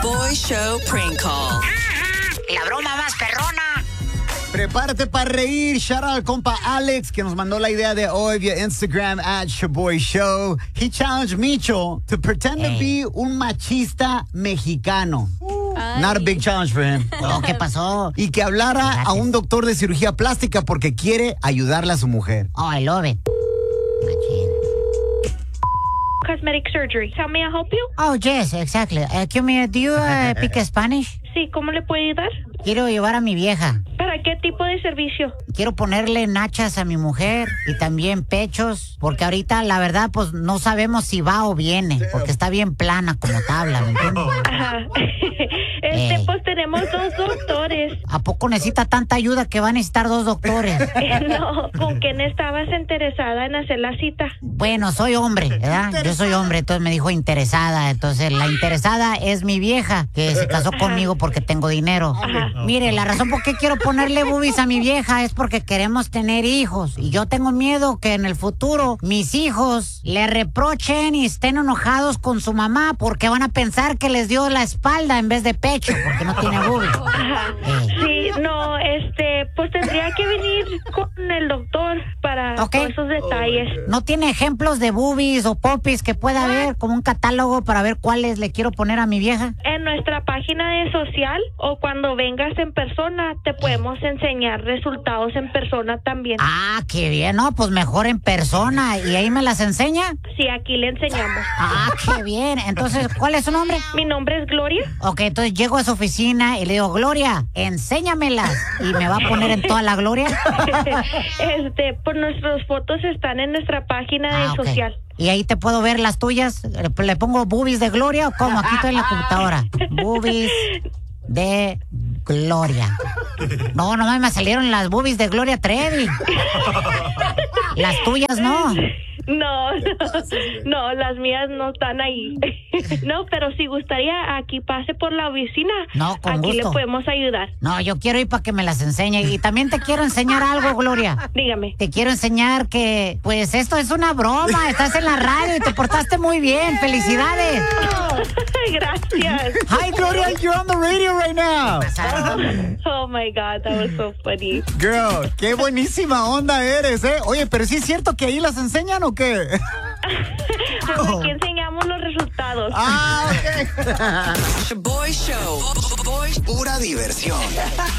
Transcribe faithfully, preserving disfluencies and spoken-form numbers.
Shaboy Show Prank Call. La broma más perrona. Prepárate para reír. Shout out al compa Alex, que nos mandó la idea de hoy vía Instagram at Shaboy Show. He challenged Micho to pretend to be un machista mexicano. Ay. Not a big challenge for him. Oh, ¿qué pasó? Y que hablara Gracias. a un doctor de cirugía plástica porque quiere ayudarle a su mujer. Oh, I love it. Machín. Cosmetic surgery. How may I help you? Oh, yes, exactly. Uh, excuse me, do you uh, speak Spanish? Sí, ¿cómo le puedo ayudar? Quiero llevar a mi vieja. ¿Para qué tipo de servicio? Quiero ponerle nachas a mi mujer y también pechos, porque ahorita la verdad pues no sabemos si va o viene, porque está bien plana como tabla, ¿me entiendes? Ajá. Este, Ey. pues tenemos dos doctores. ¿A poco necesita tanta ayuda que va a necesitar dos doctores? No, ¿con quién estabas interesada en hacer la cita? Bueno, soy hombre, ¿verdad? Yo soy hombre, entonces me dijo interesada. Entonces la interesada es mi vieja, que se casó conmigo porque tengo dinero. Ajá. Mire, la razón por qué quiero ponerle boobies a mi vieja es porque queremos tener hijos. Y yo tengo miedo que en el futuro mis hijos le reprochen y estén enojados con su mamá porque van a pensar que les dio la espalda en vez de pecho, porque no tiene boobies. Ajá. Ey. Sí, no, este, pues tendría que venir con el doctor para Ok. todos esos detalles. ¿No tiene ejemplos de boobies o popis que pueda haber, como un catálogo para ver cuáles le quiero poner a mi vieja? En nuestra página de social o cuando vengas en persona te podemos enseñar resultados en persona también. Ah, qué bien, no, pues mejor en persona. ¿Y ahí me las enseña? Sí, aquí le enseñamos. Ah, qué bien. Entonces, ¿cuál es su nombre? Mi nombre es Gloria. Ok, entonces llego a su oficina y le digo, Gloria, enséñamelas. Y me va a poner en toda la gloria. Este, pues nuestras fotos están en nuestra página de Ah, ok. social. ¿Y ahí te puedo ver las tuyas? ¿Le, le pongo boobies de Gloria o cómo? Aquí estoy en la computadora. Boobies de Gloria. No, no me salieron las boobies de Gloria Trevi. Las tuyas no. No, no, no, las mías no están ahí. No, pero si gustaría, aquí pase por la oficina. No, con aquí gusto. le podemos ayudar. No, yo quiero ir para que me las enseñe. Y también te quiero enseñar algo, Gloria. Dígame. Te quiero enseñar que, pues, esto es una broma. Estás en la radio y te portaste muy bien. ¡Felicidades! Gracias. Hi, Gloria, you're on the radio right now. Oh my God, that was so funny. Girl, qué buenísima onda eres, ¿eh? Oye, pero sí es cierto que ahí las enseñan o qué? Pues aquí enseñamos los resultados. Ah, ok. Shaboy Show. Boy, Pura diversión.